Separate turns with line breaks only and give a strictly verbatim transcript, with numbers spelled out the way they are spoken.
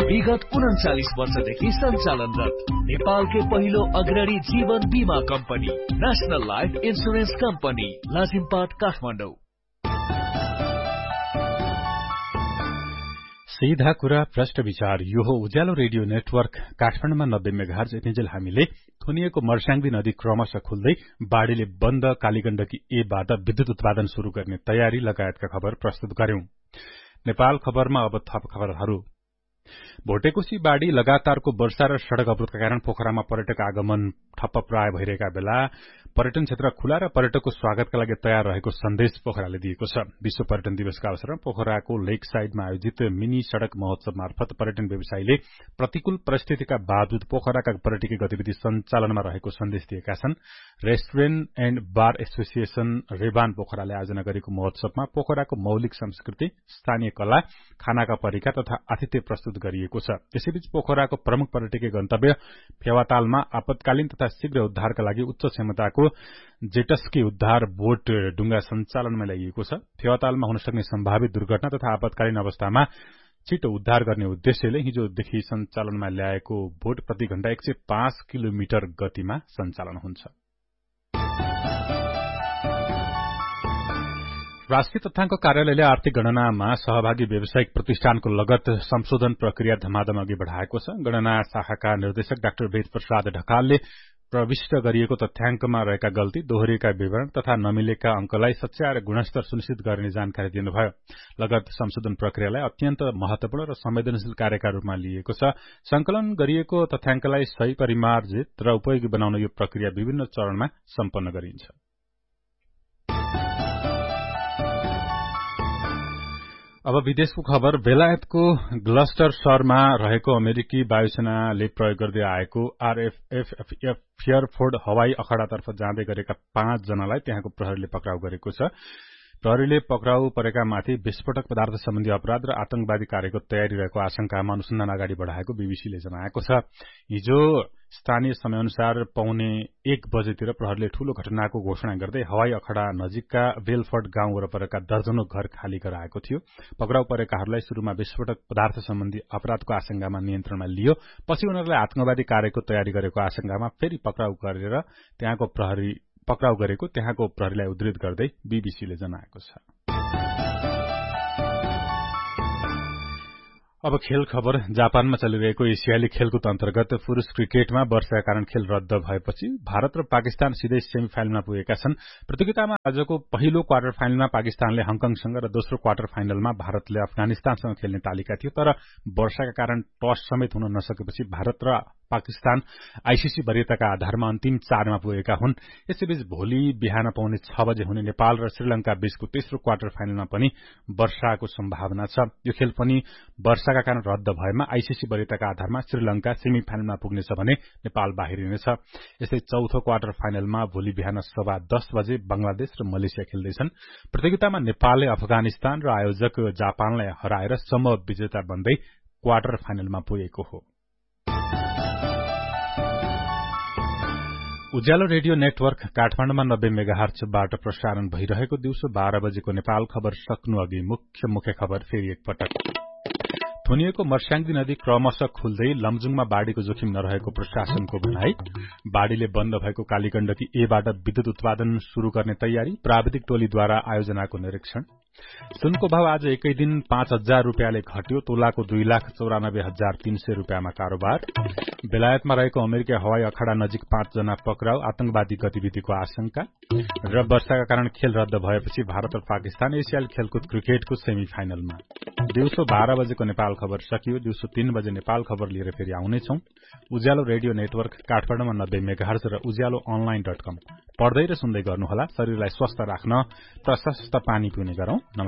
विगत उन्चालिस वर्षदेखि सञ्चालनरत नेपालकै पहिलो अग्रणी जीवन बीमा company national life insurance company Lazimpat Kathmandu.
सीधा कुरा प्रश्न विचार यो हो उज्यालो रेडियो नेटवर्क काठमाडौँमा नब्बे मेगाहर्ज एफएमजेल हामीले थुनिएको मर्स्याङ्दी नदी क्रमशः खुल्दै बाढ़ीले बन्द कालीगण्डकी एबाट विद्युत उत्पादन शुरू गर्ने तयारी लगायतका खबर प्रस्तुत गर्यौं। नेपाल खबरमा अब थप खबरहरू। भोटेकोशी बाढ़ी लगातारको वर्षा र सड़क अवरोधका कारण पोखरामा पर्यटक आगमन ठप्प प्राय भइरहेका बेला पर्यटन क्षेत्र खुला र पर्यटकको स्वागतका लागि तयार रहेको सन्देश पोखराले दिएको छ। विश्व पर्यटन दिवसका अवसरमा पोखराको लेक साइडमा आयोजित मिनी सड़क महोत्सव मार्फत पर्यटन व्यवसायीले प्रतिकूल परिस्थितिका बावजुद पोखराका पर्यटकीय गतिविधि सञ्चालनमा रहेको सन्देश दिएका छन्। Restaurant and bar association Reban पोखराले आयोजना गरेको महोत्सवमा पोखराको मौलिक संस्कृति, स्थानीय कला, खानाका परिकार तथा आतिथ्य प्रस्तुत गरिएको छ। यसैबीच पोखराको प्रमुख पर्यटकीय गन्तव्य फेवातालमा आपतकालीन तथा शीघ्र उद्धारका लागि उच्च क्षमताको जेटस्की उद्धार बोट डुंगा सञ्चालनमा ल्याइएको छ। फेवातालमा हुन सक्ने सम्भावित दुर्घटना तथा आपतकालीन अवस्थामा छिटो उद्धार गर्ने उद्देश्यले हिजोदेखि सञ्चालनमा ल्याएको बोट प्रति घण्टा एक सय पाँच किलोमिटर गतिमा सञ्चालन हुन्छ। राष्ट्रिय तथ्याङ्क कार्यालयले आर्थिक गणनामा सहभागी व्यावसायिक प्रतिष्ठानको लगत संशोधन प्रक्रिया धमाधम अघि बढ़ाएको छ। गणना शाखाका निर्देशक डाक्टर वेद प्रसाद ढकालले प्रविष्ट गरिएको तथ्याङ्कमा रहेका गल्ती, दोहोरिएका विवरण तथा नमिलेका अंकलाई सच्याएर गुणस्तर सुनिश्चित गर्ने जानकारी दिनुभयो। लगत संशोधन प्रक्रियालाई अत्यन्त महत्वपूर्ण र संवेदनशील कार्यका रूपमा लिएको छ। संकलन गरिएको तथ्याङ्कलाई सही परिमार्जित र उपयोगी बनाउन यो प्रक्रिया विभिन्न चरणमा सम्पन्न गरिन्छ। अब विदेशको खबर। बेलायतको ग्लस्टर शहरमा रहेको अमेरिकी वायुसेनाले प्रयोग गर्दै आएको आरएफएफ फेयरफोर्ड हवाई अखड़ातर्फ जाँदै गरेका पाँच जनालाई त्यहाँको प्रहरीले पक्राउ गरेको छ। प्रहरीले पक्राउ परेकामाथि विस्फोटक पदार्थ सम्बन्धी अपराध र आतंकवादी कार्यको तयारी रहेको आशंकामा अनुसन्धान अगाडि बढ़ाएको बीबीसीले जनाएको छ। हिजो स्थानीय समयअनुसार पौने एक बजेतिर प्रहरीले ठूलो घटनाको घोषणा गर्दै हवाई अखड़ा नजिकका बेलफोर्ड गाउँ वरपरका दर्जनौं घर खाली गराएको थियो। पक्राउ परेकाहरूलाई शुरूमा विस्फोटक पदार्थ सम्बन्धी अपराधको आशंकामा नियन्त्रणमा लियो। पछि उनीहरूलाई आतंकवादी कार्यको तयारी गरेको आशंकामा फेरि पक्राउ गरेर त्यहाँको प्रहरी पक्राउ गरेको त्यहाँको प्रहरीलाई उद्धृत गर्दै बीबीसीले जनाएको छ। अब खेल खबर। जापानमा चलिरहेको एसियाली खेलकुद अन्तर्गत पुरूष क्रिकेटमा वर्षाका कारण खेल रद्द भएपछि भारत र पाकिस्तान सिधै सेमी फाइनलमा पुगेका छन्। प्रतियोगितामा आजको पहिलो क्वार्टर फाइनलमा पाकिस्तानले हङकङसँग र दोस्रो क्वार्टर फाइनलमा भारतले अफगानिस्तानसँग खेल्ने तालिका थियो। तर वर्षाका कारण टस समेत हुन नसकेपछि भारत र पाकिस्तान आईसीसी वरियताका आधारमा अन्तिम चारमा पुगेका हुन्। यसैबीच भोलि बिहान पाउने छ बजे हुने नेपाल र श्रीलंका बीचको तेस्रो क्वार्टर फाइनलमा पनि वर्षाको सम्भावना छ। यो खेल पनि वर्षाका कारण रद्द भएमा आईसीसी वरियताका आधारमा श्रीलंका सेमी फाइनलमा पुग्नेछ भने नेपाल बाहिरिनेछ। यसै चौथो क्वार्टर फाइनलमा भोलि बिहान सवा दस बजे बंगलादेश र मलेसिया खेल्दैछन्। प्रतियोगितामा नेपालले अफगानिस्तान र आयोजक जापानलाई हराएर सम्भव विजेता बन्दै क्वार्टर फाइनलमा पुगेको हो। उज्यालो रेडियो नेटवर्क काठमाडौँमा नब्बे मेगाहर्जबाट प्रसारण भइरहेको दिउँसो बाह्र बजेको नेपाल खबर सक्नु अघि मुख्य मुख्य खबर फेरि एकपटक। थुनिएको मर्स्याङ्दी नदी क्रमशः खुल्दै लमजुङमा बाढ़ीको जोखिम नरहेको प्रशासनको भनाई। बाढ़ीले बन्द भएको कालीगण्डकी एबाट विद्युत उत्पादन शुरू गर्ने तयारी, प्राविधिक टोलीद्वारा आयोजनाको निरीक्षण। सुनको भाव आज एकै दिन पाँच हजार रूपियाँले घट्यो। तोलाको दुई लाख चौरानब्बे हजार तीन सय रूपियाँमा कारोबार। बेलायतमा रहेको अमेरिकी हवाई अखड़ा नजिक पाँचजना पक्राउ, आतंकवादी गतिविधिको आशंका। र वर्षाका कारण खेल रद्द भएपछि भारत र पाकिस्तान एसियाली खेलकुद क्रिकेटको सेमी फाइनलमा। दिउँसो बाह्र बजेको नेपाल खबर सकियो। दिउँसो तीन बजे नेपाल खबर लिएर फेरि आउनेछौं। उज्यालो रेडियो नेटवर्क काठमाडौँमा नब्बे मेगाहर्ज र उज्यालो अनलाइन डट कम पढ्दै र सुन्दै गर्नुहोला। शरीरलाई स्वस्थ राख्न प्रशस्त पानी पिउने गरौं।